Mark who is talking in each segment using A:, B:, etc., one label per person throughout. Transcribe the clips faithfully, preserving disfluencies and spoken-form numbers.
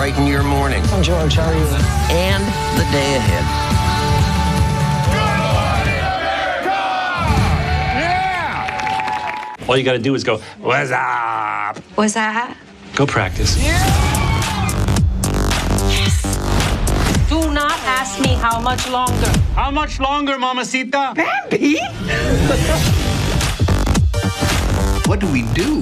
A: brighten your morning.
B: I'm George, how are you?
A: And the day ahead.
C: All you gotta do is go, what's up?
D: What's that?
C: Go practice.
D: Yes. Do not ask me how much longer.
C: How much longer, mamacita?
D: Bambi?
A: What do we do?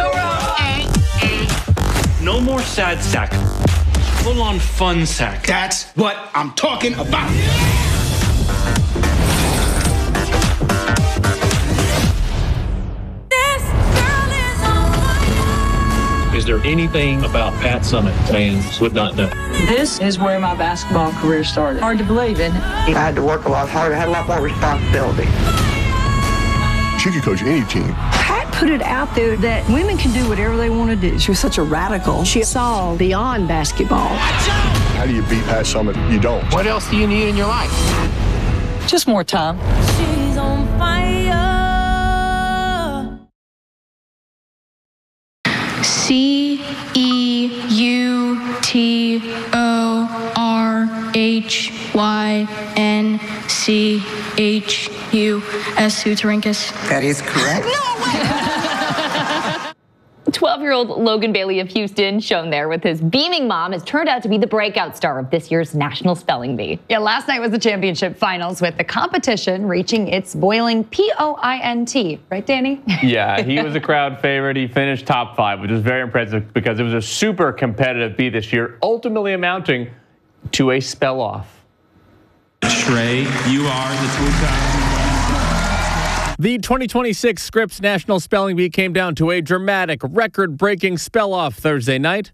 C: No more sad sack. Full on fun sack.
E: That's what I'm talking about.
F: Is there anything about Pat Summitt fans would not know?
B: This is where my basketball career started. Hard to believe, isn't it?
G: I had to work a lot harder, had a lot more responsibility.
H: She could coach any team.
I: Pat put it out there that women can do whatever they want to do. She was such a radical. She saw beyond basketball.
H: How do you beat Pat Summitt? You don't.
J: What else do you need in your life?
B: Just more time.
K: She's on fire.
L: C E U T O R H Y N C H U S. Hooterincus.
A: That is correct.
L: No way!
M: twelve-year-old Logan Bailey of Houston, shown there with his beaming mom, has turned out to be the breakout star of this year's National Spelling Bee.
N: Yeah, last night was the championship finals with the competition reaching its boiling P O I N T. Right, Danny?
O: Yeah, he was a crowd favorite. He finished top five, which was very impressive because it was a super competitive bee this year, ultimately amounting to a spell-off.
P: Shrey, you are the two-time.
Q: The twenty twenty-six Scripps National Spelling Bee came down to a dramatic, record-breaking spell-off Thursday night,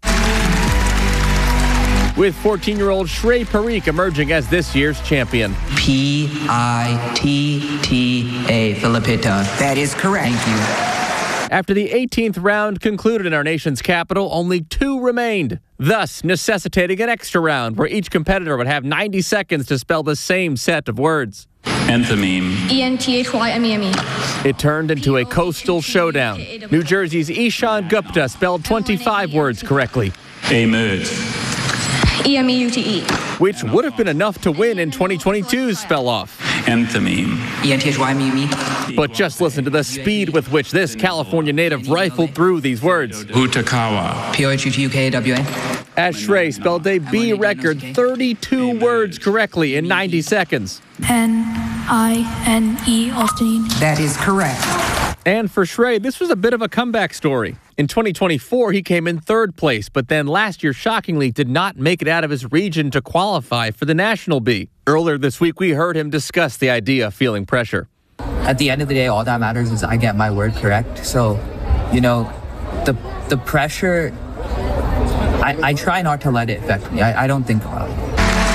Q: with fourteen-year-old Shrey Parikh emerging as this year's champion.
A: P I T T A, Filipita. That is correct. Thank you.
Q: After the eighteenth round concluded in our nation's capital, only two remained, thus necessitating an extra round where each competitor would have ninety seconds to spell the same set of words.
P: Enthymeme.
L: E N T H Y M E M E.
Q: It turned into a coastal showdown. New Jersey's Ishan Gupta spelled twenty-five words correctly.
P: Emerge.
L: E M E U T E.
Q: Which would have been enough to win in twenty twenty-two's spell-off.
P: Enthymeme.
A: E N T H Y M E M E.
Q: But just listen to the speed with which this California native rifled through these words.
P: Utakawa.
A: P O H U T U K A W A.
Q: As Shrey spelled a B record thirty-two words correctly in ninety seconds.
L: N I N E Austin.
A: That is correct.
Q: And for Shrey, this was a bit of a comeback story. In twenty twenty-four, he came in third place, but then last year, shockingly, did not make it out of his region to qualify for the National Bee. Earlier this week, we heard him discuss the idea of feeling pressure.
R: At the end of the day, all that matters is I get my word correct. So, you know, the the pressure, I, I try not to let it affect me. I, I don't think about it.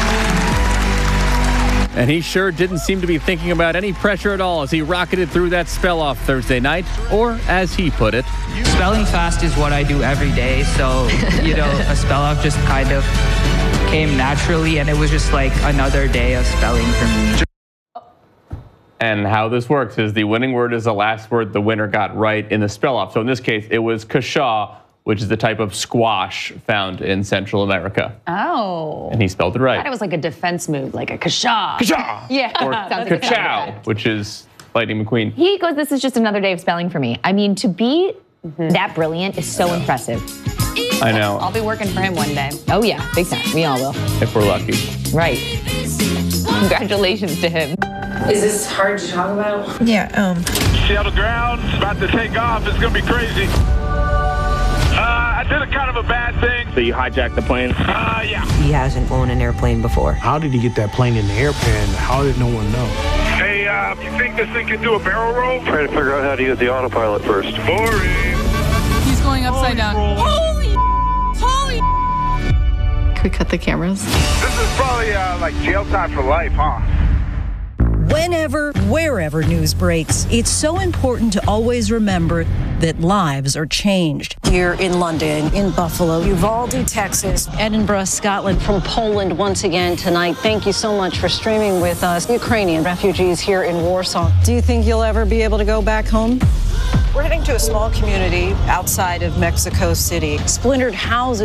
Q: And he sure didn't seem to be thinking about any pressure at all as he rocketed through that spell-off Thursday night, or as he put it,
R: Spelling fast is what I do every day, so, you know, a spell-off just kind of came naturally, and it was just like another day of spelling for me.
O: And how this works is the winning word is the last word the winner got right in the spell-off. So in this case, it was kashaw, which is the type of squash found in Central America.
N: Oh.
O: And he spelled it right.
N: I thought it was like a defense move, like a kashaw.
O: Kashaw!
N: Yeah.
O: Or
N: Sounds like
O: kachow, which is Lightning McQueen.
M: He goes, this is just another day of spelling for me. I mean, to be mm-hmm. that brilliant is so impressive.
O: I know.
N: I'll be working for him one day.
M: Oh, yeah, big time. We all will.
O: If we're lucky.
M: Right. Congratulations to him.
D: Is this hard to talk about?
S: Yeah, um.
T: Seattle ground's about to take off. It's going to be crazy. Uh, I did a kind of a bad thing.
F: So you hijacked the plane?
T: Uh, yeah.
S: He hasn't flown an airplane before.
E: How did he get that plane in the airplane? How did no one know?
T: Hey, uh, you think this thing can do a barrel roll?
H: Trying to figure out how to use the autopilot first.
T: Boring.
D: He's going upside down. Holy, holy.
L: Can we cut the cameras?
T: This is probably uh, like jail time for life, huh?
S: Whenever, wherever news breaks, it's so important to always remember that lives are changed. Here in London, in Buffalo, Uvalde, Texas, Edinburgh, Scotland.
U: From Poland once again tonight. Thank you so much for streaming with us. Ukrainian refugees here in Warsaw.
S: Do you think you'll ever be able to go back home? We're heading to a small community outside of Mexico City. Splintered houses